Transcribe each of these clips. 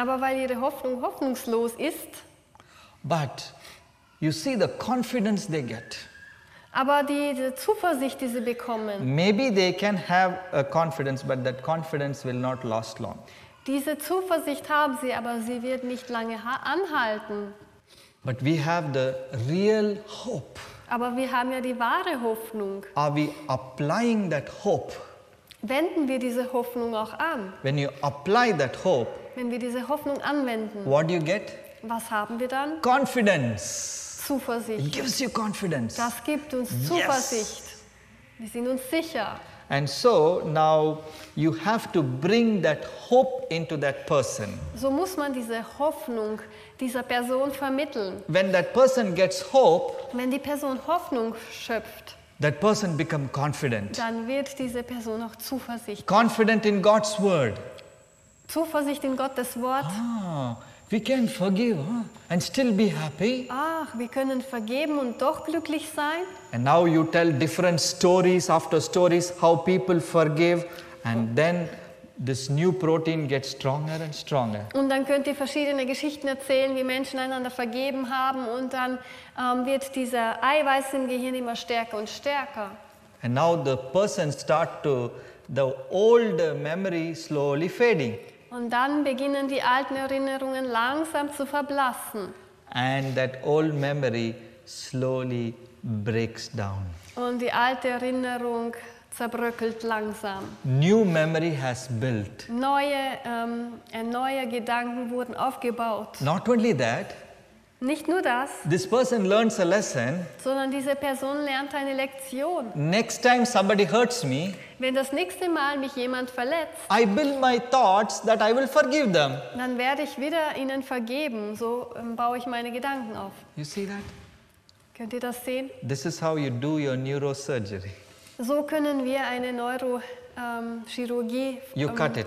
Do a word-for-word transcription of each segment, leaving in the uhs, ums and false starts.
Aber weil ihre Hoffnung hoffnungslos ist, but you see the confidence they get. aber die, die Zuversicht, die sie bekommen, Maybe they can have a confidence, but that confidence will not last long. diese Zuversicht haben sie, aber sie wird nicht lange ha- anhalten. But we have the real hope. Aber wir haben ja die wahre Hoffnung. Are we applying that hope? Wenden wir diese Hoffnung auch an. When you apply that hope, Wenn wir diese Hoffnung anwenden, what do you get? was haben wir dann? Confidence. It Zuversicht. gives you confidence. Das gibt uns Zuversicht. Wir sind uns sicher. And so now you have to bring that hope into that person. So muss man diese Hoffnung dieser Person vermitteln. When that person gets hope, Wenn die Person Hoffnung schöpft, that person becomes confident. dann wird diese Person auch Zuversicht. Confident in God's word. Zuversicht in Gottes Wort. Ah, we can forgive huh? and still be happy. Ach, wir können vergeben und doch glücklich sein. And now you tell different stories after stories how people forgive, and then this new protein gets stronger and stronger. Und dann könnt ihr verschiedene Geschichten erzählen, wie Menschen einander vergeben haben, und dann ähm, wird dieser Eiweiß im Gehirn immer stärker und stärker. And now the person start to, the old memory slowly fading. Und dann beginnen die alten Erinnerungen langsam zu verblassen. And that old memory slowly breaks down. Und die alte Erinnerung zerbröckelt langsam. New memory has built. Neue, ähm, äh, neue Gedanken wurden aufgebaut. Not only that, Nicht nur das, this person learns a lesson. sondern diese Person lernt eine Lektion. Next time somebody hurts me, Wenn das nächste Mal mich jemand verletzt, I build my thoughts that I will forgive them. dann werde ich wieder ihnen vergeben. So ähm, baue ich meine Gedanken auf. You see that? Könnt ihr das sehen? This is how you do your neurosurgery. So können wir eine Neurochirurgie You ähm, cut it.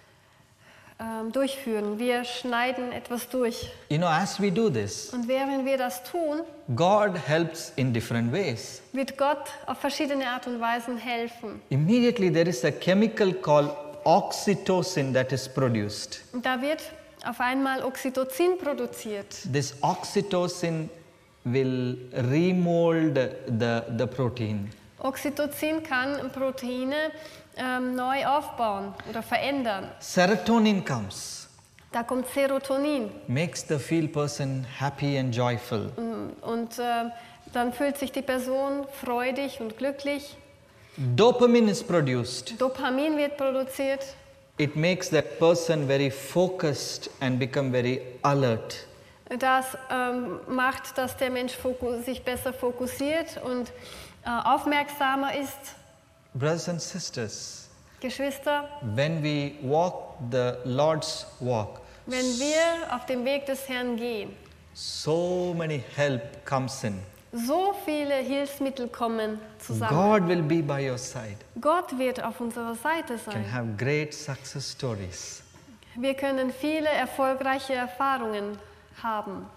ähm, durchführen. Wir schneiden etwas durch. You know, as we do this, Und während wir das tun, God helps in different ways. wird Gott auf verschiedene Art und Weisen helfen. Immediately there is a chemical called oxytocin that is produced. Und da wird auf einmal Oxytocin produziert. This oxytocin will remold the, the protein. Oxytocin kann Proteine ähm, neu aufbauen oder verändern. Serotonin comes, Da kommt Serotonin makes the feel person happy and joyful. und äh, dann fühlt sich die Person freudig und glücklich. Dopamine is produced. Dopamin wird produziert. It makes that person very focused and become very alert. Das ähm, macht, dass der Mensch foku- sich besser fokussiert und äh, aufmerksamer ist. Brothers and sisters, Geschwister, when we walk the Lord's walk, wenn wir auf dem Weg des Herrn gehen, so many help comes in. so viele Hilfsmittel kommen zusammen. God will be by your side. Gott wird auf unserer Seite You can sein. have great success stories. Wir können viele erfolgreiche Erfahrungen haben.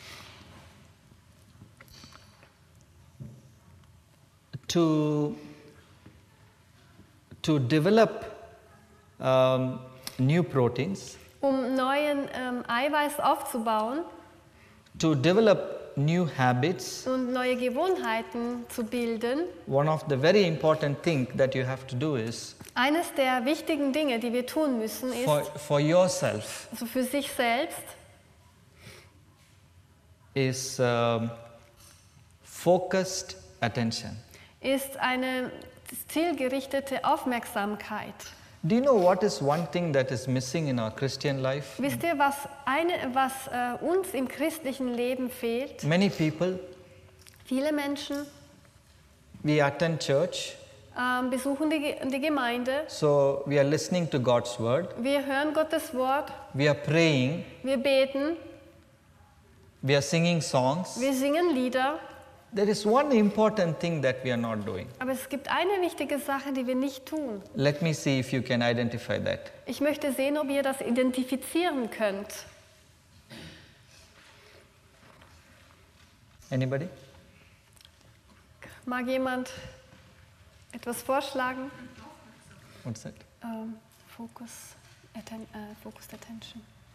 To, to develop um, new proteins, Um neuen ähm, Eiweiß aufzubauen to develop new habits, und neue Gewohnheiten zu bilden, one of the very important thing that you have to do is eines der wichtigen Dinge, die wir tun müssen, ist, for, for yourself also für sich selbst, is um, focused attention. ist eine zielgerichtete Aufmerksamkeit. Do you know what is one thing that is missing in our Christian life? Wisst ihr, was, eine, was äh, uns im christlichen Leben fehlt? Many people, Viele Menschen we attend church, ähm, besuchen die, Ge- die Gemeinde, so we are listening to God's word, wir hören Gottes Wort, we are praying, wir beten, we are singing songs. wir singen Lieder, There is one important thing that we are not doing. aber es gibt eine wichtige Sache, die wir nicht tun. Let me see if you can identify that. Ich möchte sehen, ob ihr das identifizieren könnt. Anybody? Mag jemand etwas vorschlagen? What's that? Ähm, Focus, atten, äh, Focused Attention.